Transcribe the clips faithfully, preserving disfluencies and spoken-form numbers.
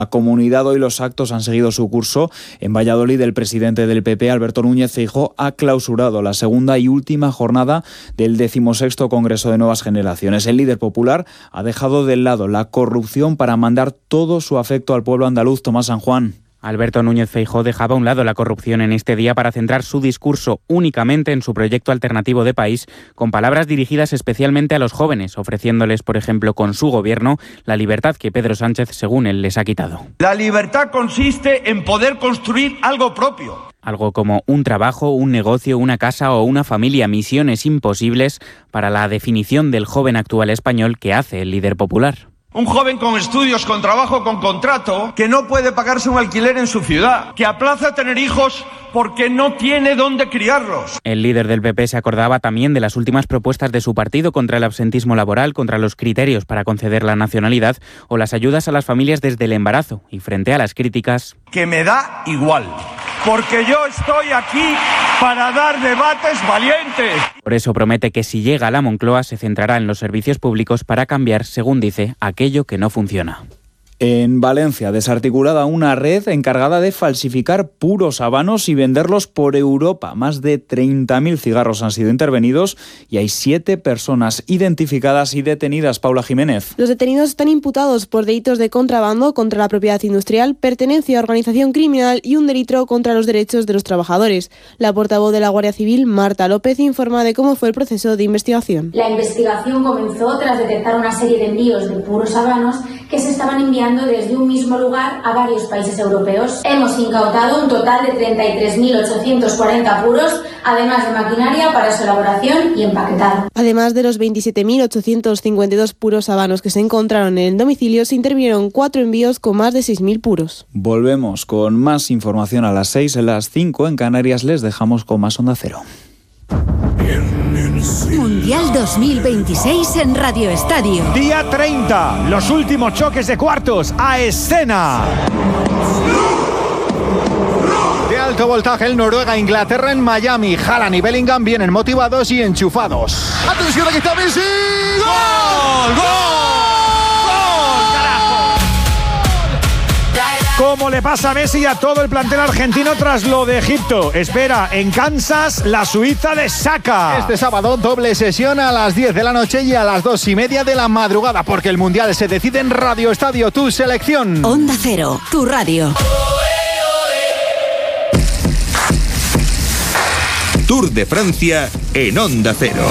La comunidad hoy los actos han seguido su curso. En Valladolid, el presidente del P P, Alberto Núñez Feijóo, ha clausurado la segunda y última jornada del decimosexto Congreso de Nuevas Generaciones. El líder popular ha dejado de lado la corrupción para mandar todo su afecto al pueblo andaluz. Tomás San Juan. Alberto Núñez Feijóo dejaba a un lado la corrupción en este día para centrar su discurso únicamente en su proyecto alternativo de país, con palabras dirigidas especialmente a los jóvenes, ofreciéndoles, por ejemplo, con su gobierno, la libertad que Pedro Sánchez, según él, les ha quitado. La libertad consiste en poder construir algo propio. Algo como un trabajo, un negocio, una casa o una familia, misiones imposibles para la definición del joven actual español que hace el líder popular. Un joven con estudios, con trabajo, con contrato, que no puede pagarse un alquiler en su ciudad, que aplaza tener hijos porque no tiene dónde criarlos. El líder del P P se acordaba también de las últimas propuestas de su partido contra el absentismo laboral, contra los criterios para conceder la nacionalidad o las ayudas a las familias desde el embarazo. Y frente a las críticas... Que me da igual, porque yo estoy aquí para dar debates valientes. Por eso promete que si llega a la Moncloa se centrará en los servicios públicos para cambiar, según dice, aquello que no funciona. En Valencia, desarticulada una red encargada de falsificar puros habanos y venderlos por Europa. Más de treinta mil cigarros han sido intervenidos y hay siete personas identificadas y detenidas. Paula Jiménez. Los detenidos están imputados por delitos de contrabando contra la propiedad industrial, pertenencia a organización criminal y un delito contra los derechos de los trabajadores. La portavoz de la Guardia Civil, Marta López, informa de cómo fue el proceso de investigación. La investigación comenzó tras detectar una serie de envíos de puros habanos que se estaban enviando desde un mismo lugar a varios países europeos. Hemos incautado un total de treinta y tres mil ochocientos cuarenta puros, además de maquinaria para su elaboración y empaquetado. Además de los veintisiete mil ochocientos cincuenta y dos puros habanos que se encontraron en el domicilio, se intervinieron cuatro envíos con más de seis mil puros. Volvemos con más información a las seis, a las cinco en Canarias. Les dejamos con más Onda Cero. Mundial dos mil veintiséis en Radio Estadio. Día treinta, los últimos choques de cuartos a escena. De alto voltaje el Noruega-Inglaterra en Miami. Haaland y Bellingham vienen motivados y enchufados. Atención, aquí está Messi. ¡Gol! ¡Gol! Como le pasa a Messi y a todo el plantel argentino tras lo de Egipto. Espera en Kansas la Suiza de Saka. Este sábado doble sesión a las diez de la noche y a las dos y media de la madrugada, porque el Mundial se decide en Radio Estadio, tu selección. Onda Cero, tu radio. Tour de Francia en Onda Cero.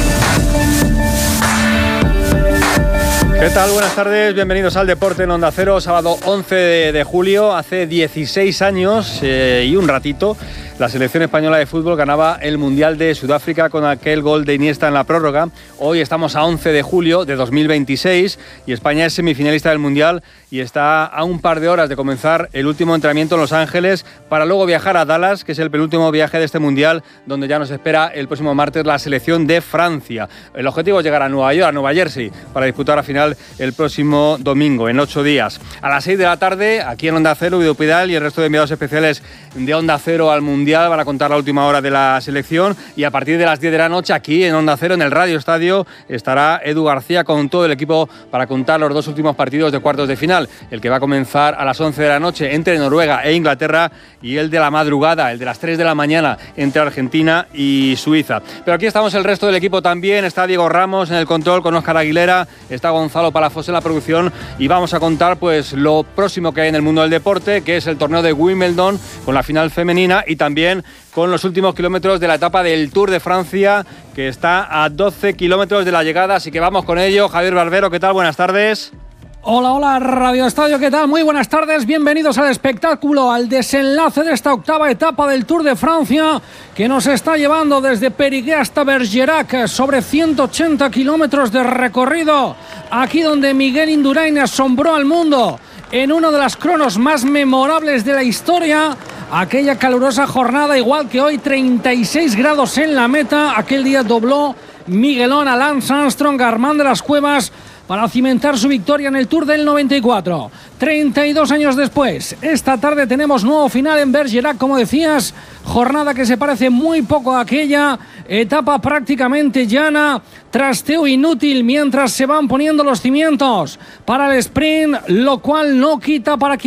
¿Qué tal? Buenas tardes, bienvenidos al Deporte en Onda Cero, sábado once de julio, hace dieciséis años eh, y un ratito, la selección española de fútbol ganaba el Mundial de Sudáfrica con aquel gol de Iniesta en la prórroga. Hoy estamos a once de julio de dos mil veintiséis y España es semifinalista del Mundial y está a un par de horas de comenzar el último entrenamiento en Los Ángeles para luego viajar a Dallas, que es el penúltimo viaje de este Mundial, donde ya nos espera el próximo martes la selección de Francia. El objetivo es llegar a Nueva York, a Nueva Jersey, para disputar la final el próximo domingo, en ocho días. A las seis de la tarde, aquí en Onda Cero, Guido Pidal y el resto de enviados especiales de Onda Cero al Mundial van a contar la última hora de la selección, y a partir de las diez de la noche, aquí en Onda Cero, en el Radio Estadio, estará Edu García con todo el equipo para contar los dos últimos partidos de cuartos de final, el que va a comenzar a las once de la noche entre Noruega e Inglaterra, y el de la madrugada, el de las tres de la mañana entre Argentina y Suiza. Pero aquí estamos el resto del equipo también. Está Diego Ramos en el control con Óscar Aguilera, está Gonzalo Palafos en la producción, y vamos a contar pues lo próximo que hay en el mundo del deporte, que es el torneo de Wimbledon con la final femenina, y también con los últimos kilómetros de la etapa del Tour de Francia, que está a doce kilómetros de la llegada, así que vamos con ello. Javier Barbero, ¿qué tal? Buenas tardes. Hola, hola, Radio Estadio, ¿qué tal? Muy buenas tardes, bienvenidos al espectáculo, al desenlace de esta octava etapa del Tour de Francia, que nos está llevando desde Périgueux hasta Bergerac, sobre ciento ochenta kilómetros de recorrido, aquí donde Miguel Indurain asombró al mundo en uno de los cronos más memorables de la historia. Aquella calurosa jornada, igual que hoy, treinta y seis grados en la meta. Aquel día dobló Miguelón a Lance Armstrong, Armand de las Cuevas, para cimentar su victoria en el Tour del noventa y cuatro. treinta y dos años después, esta tarde tenemos nuevo final en Bergerac, como decías, jornada que se parece muy poco a aquella, etapa prácticamente llana, trasteo inútil mientras se van poniendo los cimientos para el sprint, lo cual no quita para que